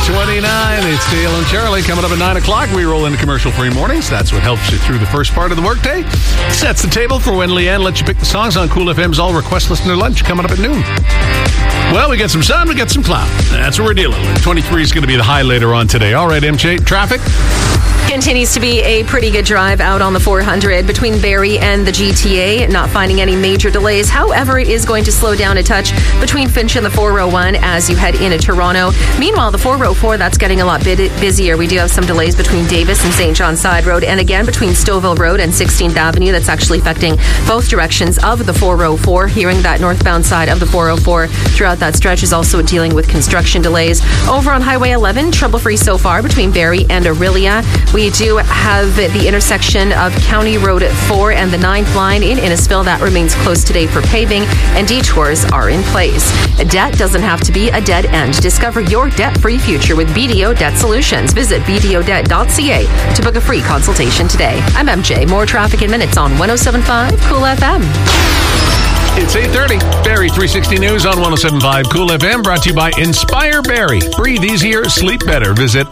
8:29. It's Dale and Charlie. Coming up at 9 o'clock, we roll into commercial-free mornings. That's what helps you through the first part of the workday. Sets the table for when Leanne lets you pick the songs on Cool FM's All Request Listener Lunch coming up at noon. Well, we get some sun, we get some cloud. That's what we're dealing with. 23 is going to be the high later on today. All right, MJ, traffic? Continues to be a pretty good drive out on the 400 between Barrie and the GTA. Not finding any major delays. However, it is going to slow down a touch between Finch and the 401 as you head into Toronto. Meanwhile, the 404, that's getting a lot busier. We do have some delays between Davis and St. John Side Road, and again between Stouffville Road and 16th Avenue. That's actually affecting both directions of the 404. Hearing that northbound side of the 404 throughout that stretch is also dealing with construction delays. Over on Highway 11, trouble-free so far between Barrie and Orillia. We do have the intersection of County Road 4 and the 9th line in Innisfil. That remains closed today for paving, and detours are in place. Debt doesn't have to be a dead end. Discover your debt-free future with BDO Debt Solutions. Visit bdodebt.ca to book a free consultation today. I'm MJ. More traffic in minutes on 107.5 Cool FM. It's 8:30. Barrie 360 News on 107.5 Cool FM, brought to you by Inspire Barrie. Breathe easier, sleep better. Visit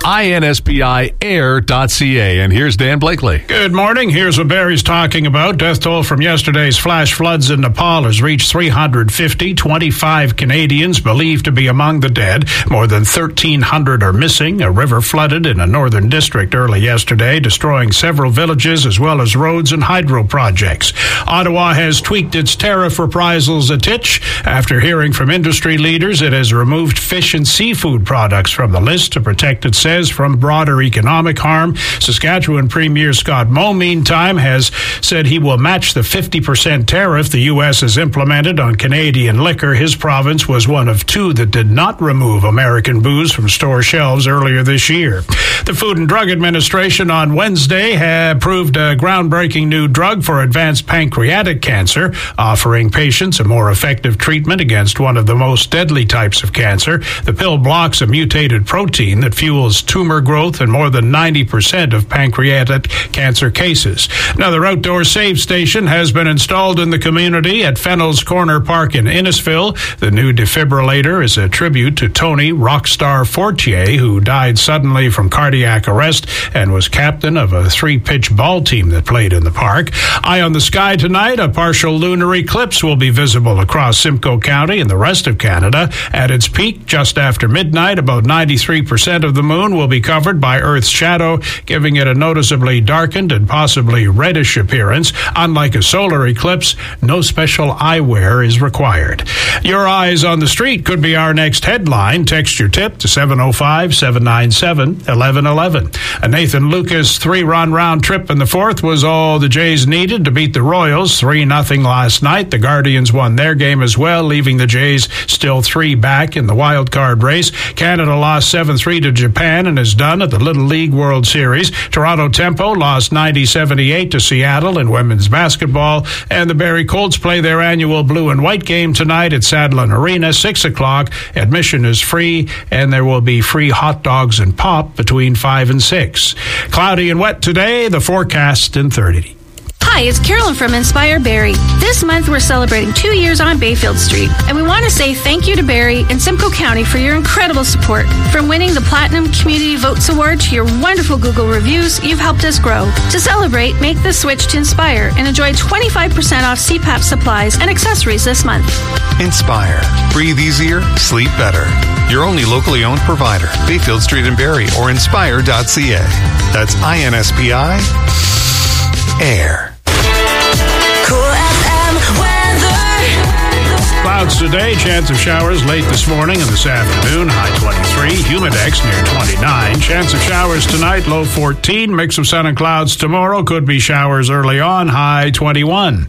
inspiair.ca. And here's Dan Blakely. Good morning. Here's what Barrie's talking about. Death toll from yesterday's flash floods in Nepal has reached 350. 25 Canadians believed to be among the dead. More than 1,300 are missing. A river flooded in a northern district early yesterday, destroying several villages as well as roads and hydro projects. Ottawa has tweaked its tariff reprisals a titch. After hearing from industry leaders, it has removed fish and seafood products from the list to protect, it says, from broader economic harm. Saskatchewan Premier Scott Moe, meantime, has said he will match the 50% tariff the U.S. has implemented on Canadian liquor. His province was one of two that did not remove American booze from store shelves earlier this year. The Food and Drug Administration on Wednesday had approved a groundbreaking new drug for advanced pancreatic cancer, offering patients a more effective treatment against one of the most deadly types of cancer. The pill blocks a mutated protein that fuels tumor growth in more than 90% of pancreatic cancer cases. Another outdoor save station has been installed in the community at Fennel's Corner Park in Innisfil. The new defibrillator is a tribute to Tony Rockstar Fortier, who died suddenly from cardiac arrest and was captain of a 3-pitch ball team that played in the park. Eye on the sky tonight, a partial lunar eclipse will be visible across Simcoe County and the rest of Canada. At its peak, just after midnight, about 93% of the moon will be covered by Earth's shadow, giving it a noticeably darkened and possibly reddish appearance. Unlike a solar eclipse, no special eyewear is required. Your eyes on the street could be our next headline. Text your tip to 705-797-1111. A Nathan Lucas 3-run round trip in the fourth was all the Jays needed to beat the Royals 3-0 last night. The Guardians won their game as well, leaving the Jays still 3 back in the wild card race. Canada lost 7-3 to Japan and is done at the Little League World Series. Toronto Tempo lost 90-78 to Seattle in women's basketball. And the Barrie Colts play their annual blue and white game tonight at Sadlon Arena, 6 o'clock. Admission is free, and there will be free hot dogs and pop between 5 and 6. Cloudy and wet today, the forecast in 30. Hi, it's Carolyn from Inspire Barrie. This month we're celebrating 2 years on Bayfield Street, and we want to say thank you to Barrie and Simcoe County for your incredible support. From winning the Platinum Community Votes Award to your wonderful Google reviews, you've helped us grow. To celebrate, make the switch to Inspire and enjoy 25% off CPAP supplies and accessories this month. Inspire. Breathe easier, sleep better. Your only locally owned provider, Bayfield Street in Barrie or inspire.ca. That's INSPI Air. Clouds today, chance of showers late this morning and this afternoon, high 23, humidex near 29. Chance of showers tonight, low 14, mix of sun and clouds tomorrow, could be showers early on, high 21.